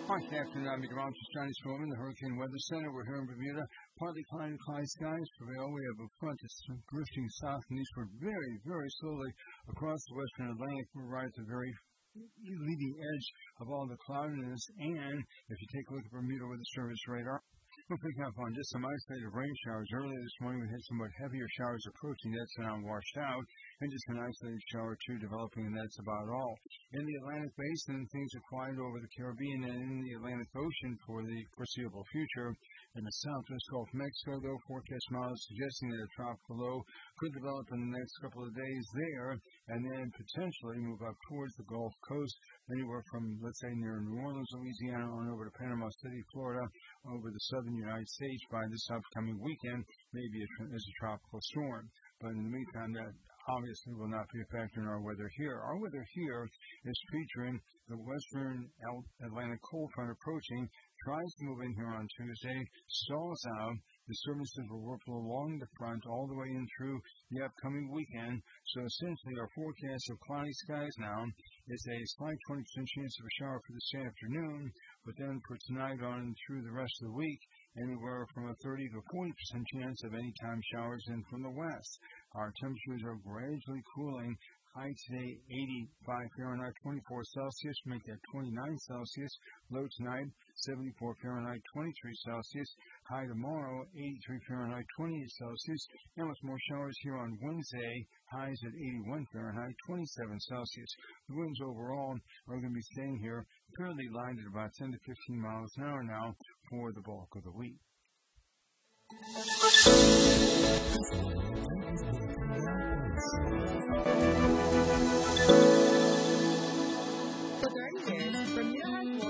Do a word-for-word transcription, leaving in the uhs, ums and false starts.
Hi, Captain. I'm meteorologist Johnny Storm in the Hurricane Weather Center. We're here in Bermuda. Partly cloudy, cloudy skies prevail. We have a front that's drifting south and eastward very, very slowly across the western Atlantic. We're right at the very leading edge of all the cloudiness. And if you take a look at Bermuda Weather Service radar, we're picking up on just some isolated rain showers. Earlier this morning, we had somewhat heavier showers approaching. That's now washed out. And just an isolated shower or two developing, and that's about all. In the Atlantic Basin, things are quiet over the Caribbean and in the Atlantic Ocean for the foreseeable future. In the southwest Gulf of Mexico, though, forecast models suggesting that a tropical low could develop in the next couple of days there, and then potentially move up towards the Gulf Coast, anywhere from, let's say, near New Orleans, Louisiana, on over to Panama City, Florida, over the southern United States by this upcoming weekend, maybe as a tropical storm. But in the meantime, that obviously will not be a factor in our weather here. Our weather here is featuring the western Atlantic cold front approaching, tries to move in here on Tuesday, stalls out. Disturbances will ripple along the front all the way in through the upcoming weekend. So essentially our forecast of cloudy skies now is a slight twenty percent chance of a shower for this afternoon, but then for tonight on and through the rest of the week, anywhere from a thirty to forty percent chance of anytime showers in from the west. Our temperatures are gradually cooling. High today, eighty-five Fahrenheit, twenty-four Celsius, make that twenty-nine Celsius. Low tonight, seventy-four Fahrenheit, twenty-three Celsius. High tomorrow, eighty-three Fahrenheit, twenty-eight Celsius. And with more showers here on Wednesday, highs at eighty-one Fahrenheit, twenty-seven Celsius. The winds overall are going to be staying here fairly light at about ten to fifteen miles an hour now for the bulk of the week. For thirty years, Bermuda has